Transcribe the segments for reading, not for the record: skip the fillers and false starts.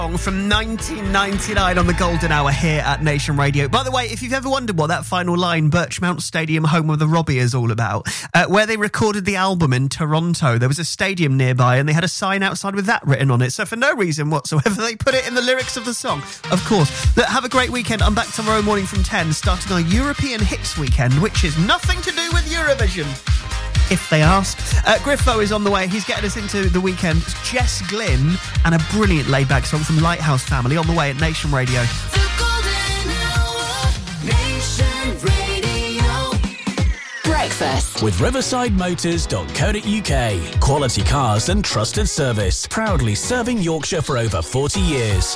From 1999 on the Golden Hour here at Nation Radio. By the way, if you've ever wondered what that final line, Birchmount Stadium, home of the Robbie, is all about, where they recorded the album in Toronto, there was a stadium nearby and they had a sign outside with that written on it. So for no reason whatsoever, they put it in the lyrics of the song. Of course. Look, have a great weekend. I'm back tomorrow morning from 10, starting our European Hits weekend, which is nothing to do with Eurovision, if they ask. Griffo is on the way. He's getting us into the weekend. It's Jess Glynn and a brilliant laid-back song from Lighthouse Family on the way at Nation Radio. The Golden Hour, Nation Radio. Breakfast with riversidemotors.co.uk. Quality cars and trusted service. Proudly serving Yorkshire for over 40 years.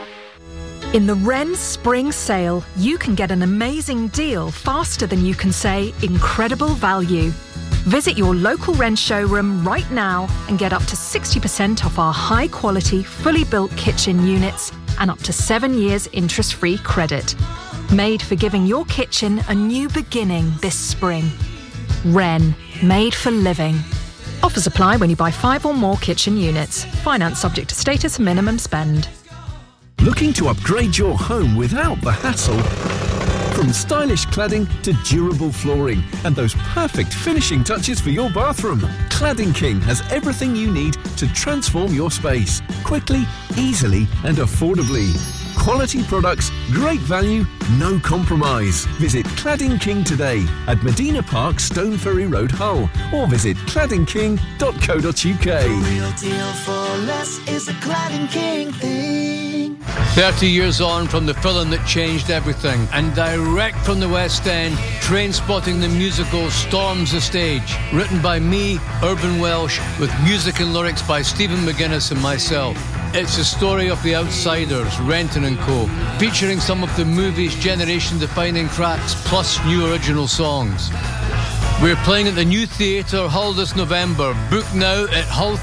In the Wren Spring Sale, you can get an amazing deal faster than you can say incredible value. Visit your local Wren showroom right now and get up to 60% off our high-quality, fully built kitchen units and up to 7 years interest-free credit. Made for giving your kitchen a new beginning this spring. Wren, made for living. Offers apply when you buy 5 or more kitchen units. Finance subject to status and minimum spend. Looking to upgrade your home without the hassle? From stylish cladding to durable flooring and those perfect finishing touches for your bathroom, Cladding King has everything you need to transform your space quickly, easily and affordably. Quality products, great value, no compromise. Visit Cladding King today at Medina Park, Stone Ferry Road, Hull, or visit claddingking.co.uk. The real deal for less is a Cladding King thing. 30 years on from the film that changed everything, and direct from the West End, Trainspotting the musical storms the stage. Written by me, Urban Welsh, with music and lyrics by Stephen McGuinness and myself. It's a story of The Outsiders, Renton and Co., featuring some of the movie's generation-defining tracks, plus new original songs. We're playing at the New Theatre, Hull this November. Book now at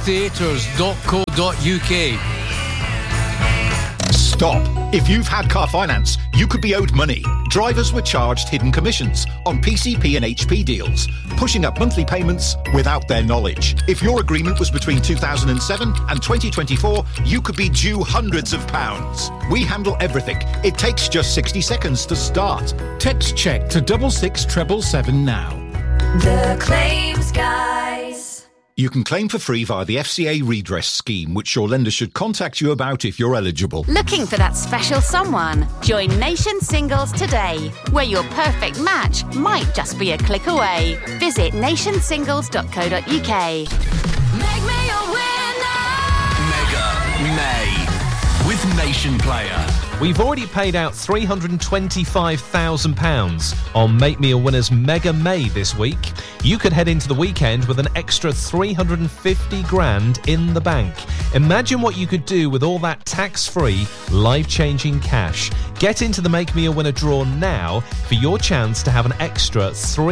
hulltheatres.co.uk. Stop. If you've had car finance, you could be owed money. Drivers were charged hidden commissions on PCP and HP deals, pushing up monthly payments without their knowledge. If your agreement was between 2007 and 2024, you could be due hundreds of pounds. We handle everything. It takes just 60 seconds to start. Text check to 66777 now. The Claims Guys. You can claim for free via the FCA redress scheme, which your lender should contact you about if you're eligible. Looking for that special someone? Join Nation Singles today, where your perfect match might just be a click away. Visit nationsingles.co.uk. Make me a winner. Mega May with Nation Player. We've already paid out £325,000 on Make Me a Winner's Mega May this week. You could head into the weekend with an extra 350 grand in the bank. Imagine what you could do with all that tax-free, life-changing cash. Get into the Make Me a Winner draw now for your chance to have an extra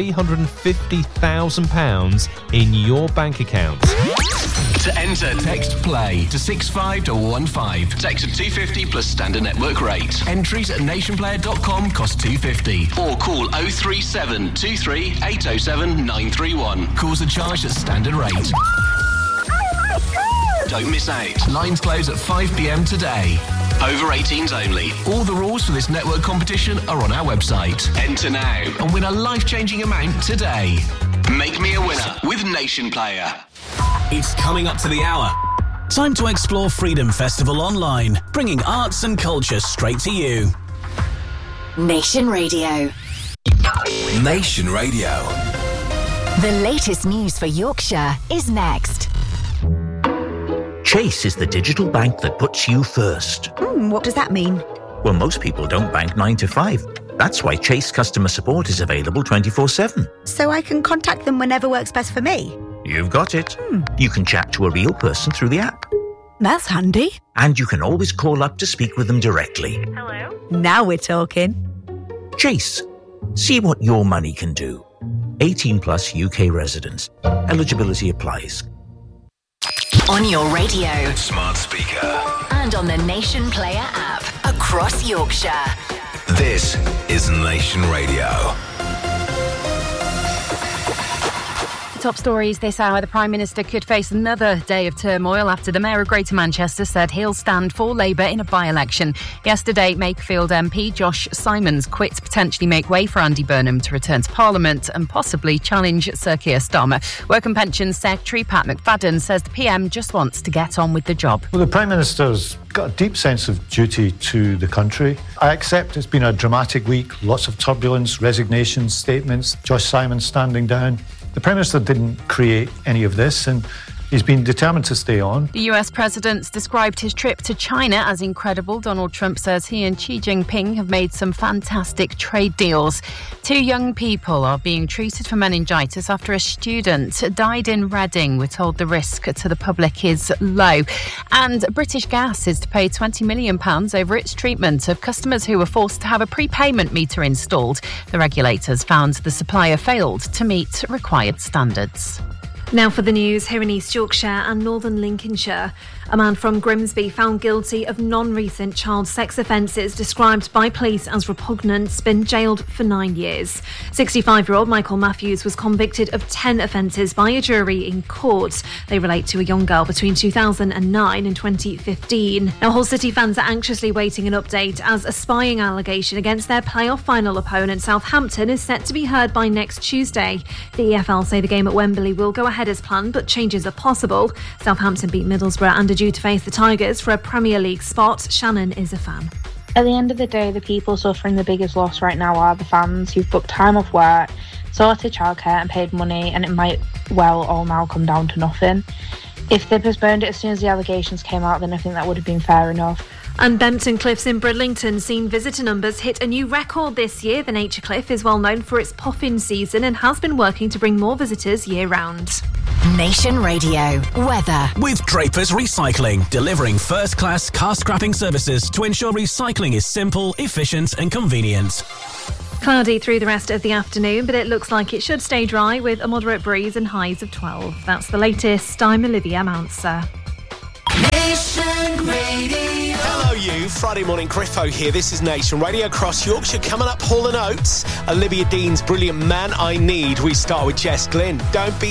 £350,000 in your bank account. To enter, text PLAY to 65215. Text at 250 plus standard network rate. Entries at nationplayer.com cost £2.50. Or call 037 23 807 931. Calls are charged at standard rate. Don't miss out. Lines close at 5 p.m. today. Over 18s only. All the rules for this network competition are on our website. Enter now and win a life-changing amount today. Make me a winner with Nation Player. It's coming up to the hour. Time to explore Freedom Festival online, bringing arts and culture straight to you. Nation Radio. Nation Radio. The latest news for Yorkshire is next. Chase is the digital bank that puts you first. What does that mean? Well, most people don't bank 9 to 5. That's why Chase customer support is available 24/7. So I can contact them whenever works best for me? You've got it. You can chat to a real person through the app. That's handy. And you can always call up to speak with them directly. Hello? Now we're talking. Chase. See what your money can do. 18 plus UK residents. Eligibility applies. On your radio. Smart speaker. And on the Nation Player app. Across Yorkshire. This is Nation Radio. Top stories this hour. The Prime Minister could face another day of turmoil after the Mayor of Greater Manchester said he'll stand for Labour in a by-election. Yesterday, Makefield MP Josh Simons quit to potentially make way for Andy Burnham to return to Parliament and possibly challenge Sir Keir Starmer. Work and Pensions Secretary Pat McFadden says the PM just wants to get on with the job. Well, the Prime Minister's got a deep sense of duty to the country. I accept it's been a dramatic week, lots of turbulence, resignations, statements, Josh Simons standing down. The Prime Minister didn't create any of this, and he's been determined to stay on. The US President's described his trip to China as incredible. Donald Trump says he and Xi Jinping have made some fantastic trade deals. 2 young people are being treated for meningitis after a student died in Reading. We're told the risk to the public is low. And British Gas is to pay £20 million over its treatment of customers who were forced to have a prepayment meter installed. The regulators found the supplier failed to meet required standards. Now for the news here in East Yorkshire and Northern Lincolnshire. A man from Grimsby found guilty of non-recent child sex offences described by police as repugnant has been jailed for 9 years. 65-year-old Michael Matthews was convicted of 10 offences by a jury in court. They relate to a young girl between 2009 and 2015. Now Hull City fans are anxiously waiting an update as a spying allegation against their playoff final opponent Southampton is set to be heard by next Tuesday. The EFL say the game at Wembley will go ahead as planned, but changes are possible. Southampton beat Middlesbrough and are due to face the Tigers for a Premier League spot. Shannon is a fan. At the end of the day, the people suffering the biggest loss right now are the fans who've booked time off work, sorted childcare and paid money, and it might well all now come down to nothing. If they postponed it as soon as the allegations came out, then I think that would have been fair enough. And Bempton Cliffs in Bridlington seen visitor numbers hit a new record this year. The Nature Cliff is well known for its puffin season and has been working to bring more visitors year-round. Nation Radio weather. With Draper's Recycling, delivering first-class car scrapping services to ensure recycling is simple, efficient and convenient. Cloudy through the rest of the afternoon, but it looks like it should stay dry with a moderate breeze and highs of 12. That's the latest. I'm Olivia Mounser. Nation Radio. Hello you, Friday morning Griffo here. This is Nation Radio across Yorkshire. Coming up, Hall & Oates, Olivia Dean's brilliant Man I Need. We start with Jess Glynn. Don't be